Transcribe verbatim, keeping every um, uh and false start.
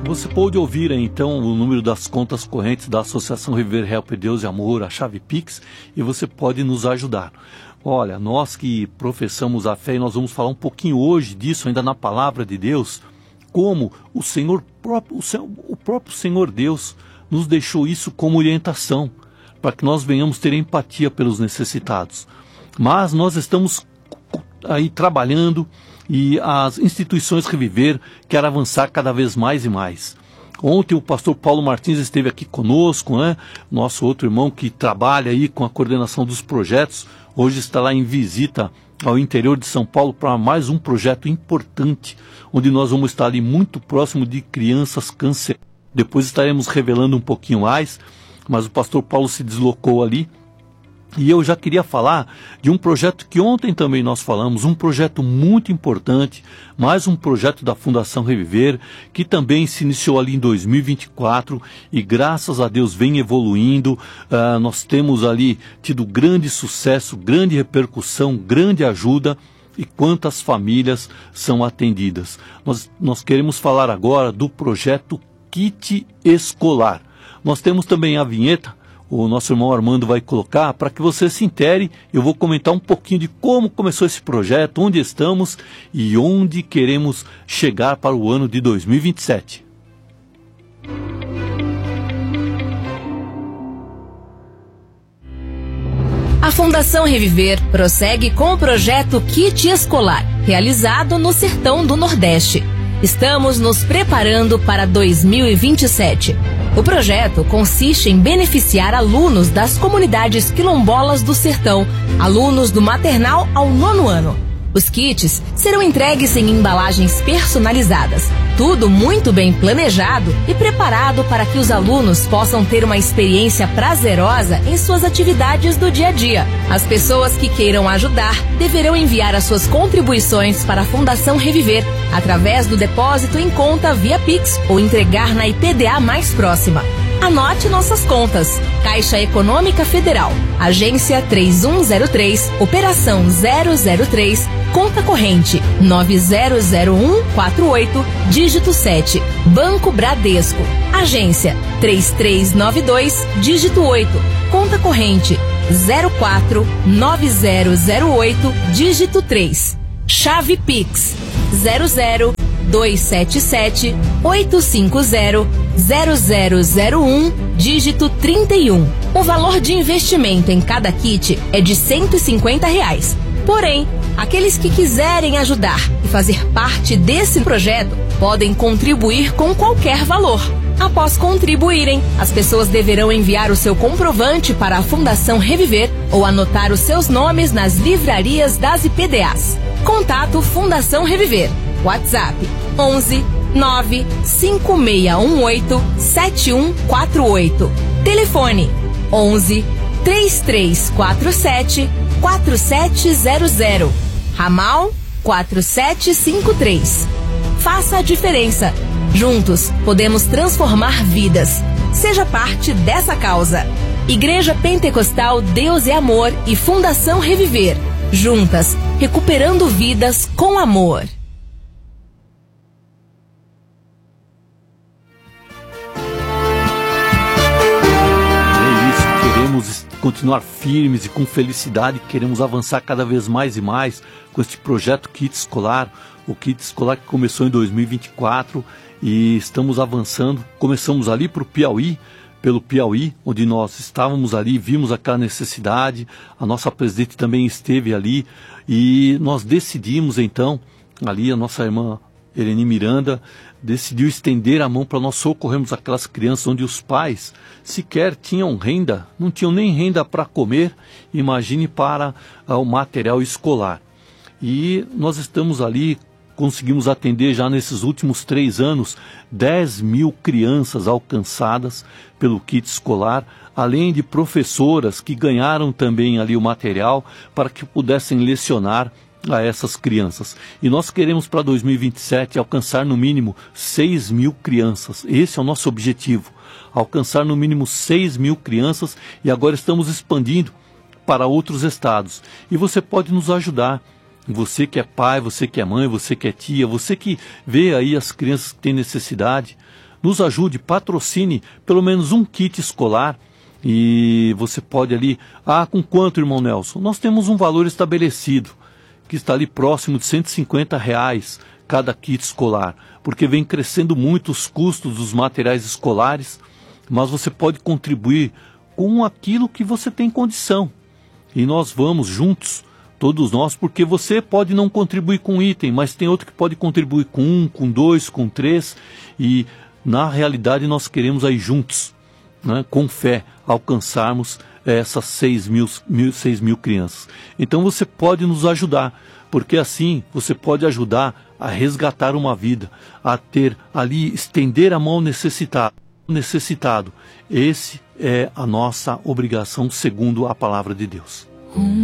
Você pode ouvir então o número das contas correntes da Associação Reviver Help Deus e Amor, a chave Pix, e você pode nos ajudar. Olha, nós que professamos a fé, e nós vamos falar um pouquinho hoje disso, ainda na palavra de Deus, como o Senhor próprio, o próprio Senhor Deus nos deixou isso como orientação, para que nós venhamos ter empatia pelos necessitados. Mas nós estamos aí trabalhando e as instituições Reviver querem avançar cada vez mais e mais. Ontem o pastor Paulo Martins esteve aqui conosco, né? Nosso outro irmão que trabalha aí com a coordenação dos projetos, hoje está lá em visita ao interior de São Paulo para mais um projeto importante, onde nós vamos estar ali muito próximo de crianças câncer. Depois estaremos revelando um pouquinho mais, mas o pastor Paulo se deslocou ali. E eu já queria falar de um projeto que ontem também nós falamos, um projeto muito importante, mais um projeto da Fundação Reviver, que também se iniciou ali em dois mil e vinte e quatro e graças a Deus vem evoluindo. Uh, nós temos ali tido grande sucesso, grande repercussão, grande ajuda e quantas famílias são atendidas. Nós, nós queremos falar agora do projeto Kit Escolar. Nós temos também a vinheta, o nosso irmão Armando vai colocar, para que você se intere. Eu vou comentar um pouquinho de como começou esse projeto, onde estamos e onde queremos chegar para o ano de dois mil e vinte e sete. A Fundação Reviver prossegue com o projeto Kit Escolar, realizado no Sertão do Nordeste. Estamos nos preparando para dois mil e vinte e sete. O projeto consiste em beneficiar alunos das comunidades quilombolas do sertão, alunos do maternal ao nono ano. Os kits serão entregues em embalagens personalizadas, tudo muito bem planejado e preparado para que os alunos possam ter uma experiência prazerosa em suas atividades do dia a dia. As pessoas que queiram ajudar deverão enviar as suas contribuições para a Fundação Reviver, através do depósito em conta via Pix ou entregar na I P D A mais próxima. Anote nossas contas. Caixa Econômica Federal, Agência três um zero três, Operação zero zero três, Conta Corrente nove zero zero um quatro oito, dígito sete. Banco Bradesco, Agência três três nove dois, dígito oito. Conta Corrente zero quatro nove zero zero oito, dígito três. Chave Pix zero zero dois sete sete oito cinco zero zero zero zero um, dígito trinta e um. O valor de investimento em cada kit é de cento e cinquenta reais. Porém, aqueles que quiserem ajudar e fazer parte desse projeto podem contribuir com qualquer valor. Após contribuírem, as pessoas deverão enviar o seu comprovante para a Fundação Reviver ou anotar os seus nomes nas livrarias das I P D As. Contato Fundação Reviver. WhatsApp onze nove cinco seis um oito sete um quatro oito. Telefone onze três três quatro sete quatro sete zero zero. Ramal quatro sete cinco três. Faça a diferença. Juntos podemos transformar vidas. Seja parte dessa causa. Igreja Pentecostal Deus é Amor e Fundação Reviver. Juntas, recuperando vidas com amor. Continuar firmes e com felicidade, queremos avançar cada vez mais e mais com este projeto Kit Escolar, o Kit Escolar que começou em dois mil e vinte e quatro e estamos avançando. Começamos ali para o Piauí, pelo Piauí, onde nós estávamos ali, vimos aquela necessidade, a nossa presidente também esteve ali e nós decidimos então, ali a nossa irmã Eleni Miranda decidiu estender a mão para nós socorrermos aquelas crianças onde os pais sequer tinham renda, não tinham nem renda para comer, imagine para uh, o material escolar. E nós estamos ali, conseguimos atender já nesses últimos três anos dez mil crianças alcançadas pelo kit escolar, além de professoras que ganharam também ali o material para que pudessem lecionar a essas crianças. E nós queremos para dois mil e vinte e sete alcançar no mínimo seis mil crianças. Esse é o nosso objetivo, alcançar no mínimo seis mil crianças e agora estamos expandindo para outros estados. E você pode nos ajudar. Você que é pai, você que é mãe, você que é tia, você que vê aí as crianças que têm necessidade, nos ajude, patrocine pelo menos um kit escolar. E você pode ali, ah, com quanto, irmão Nelson? Nós temos um valor estabelecido, que está ali próximo de cento e cinquenta reais cada kit escolar, porque vem crescendo muito os custos dos materiais escolares, mas você pode contribuir com aquilo que você tem condição. E nós vamos juntos, todos nós, porque você pode não contribuir com um item, mas tem outro que pode contribuir com um, com dois, com três, e na realidade nós queremos aí juntos, né, com fé, alcançarmos essas seis mil, mil, seis mil crianças. Então você pode nos ajudar, porque assim você pode ajudar a resgatar uma vida, a ter ali, estender a mão necessitado. necessitado. Esse é a nossa obrigação segundo a palavra de Deus.